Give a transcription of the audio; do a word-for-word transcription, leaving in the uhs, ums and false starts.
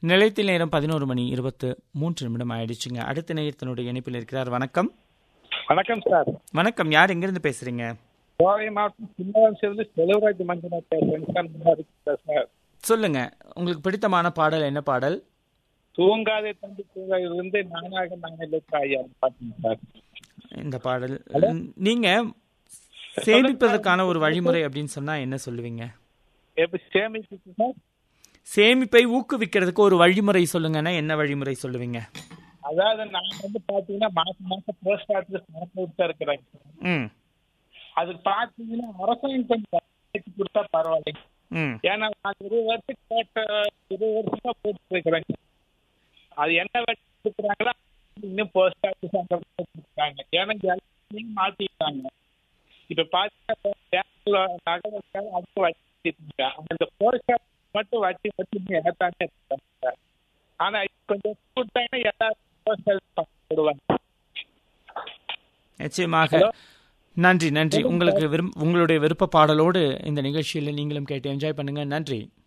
நிலையத்தில் நேரம் பதினோரு மணி இருபத்து மூன்று நிமிடம் ஆயிடுச்சுங்க. அடுத்த நேயத்தினுடைய இணைப்பில் இருக்கிறார். வணக்கம். வணக்கம் சார். வணக்கம். யார் எங்கிருந்து பேசுறீங்க? கோவை மாவட்டம் சின்னவன்சிலிருந்து செல்வராஜ் மஞ்சள் பேசுறேன் சார். சொல்லுங்க, உங்களுக்கு பிடித்தமான பாடல் என்ன பாடல்? தூங்காதே தம்பி தூங்காதிலிருந்து நானாக நானே ஐயா பாட்டுங்க சார். இந்த பாடல் நீங்க சேமிப்பதற்கான ஒரு வழிமுறை அப்படின்னு சொன்னா என்ன சொல்லுவீங்க? எப்படி சேமிப்பு சார்? சேமிப்பை ஊக்குவிக்கிறதுக்கு ஒரு வழிமுறை சொல்லுங்கன்னா என்ன வழிமுறை சொல்லுவீங்க? அதாவது நான் வந்து பாத்தீங்கன்னா மாசம் மாசம் போஸ்ட் ஆஃபீஸ் பணம் இருக்கிறேன். ம் அது பாத்தீங்கன்னா அரசாங்கம் கொஞ்சம் கொடுத்தா பரவாயில்லைங்க. ம் ஏன்னா நான் இருபது வருஷத்துக்கு போட்ட இருபது வருஷமா போட்டு இருக்கிறேன். அது என்ன வட்டி கொடுக்குறாங்களோ இன்னும் போஸ்ட் ஆஃபீஸ் அந்த கொடுக்குறாங்க. ஏன்னா எல்லாத்தையும் மாத்திட்டாங்க. இப்ப பாத்தீங்கன்னா பேங்க்ல நகை வச்சாலும் அதுக்கு வட்டி அந்த போஸ்ட் ஆஃபீஸ் மட்டும் வட்டி வட்டி ஏத்தானே இருக்காங்க. ஆனா கொஞ்சம் கொடுத்தாங்கன்னா எல்லாரும் போஸ்ட் ஆஃபீஸ் போடுவாங்க. நிச்சயமாக. நன்றி நன்றி. உங்களுக்கு விரும் உங்களுடைய விருப்ப பாடலோடு இந்த நிகழ்ச்சியில் நீங்களும் கேட்டு என்ஜாய் பண்ணுங்க. நன்றி.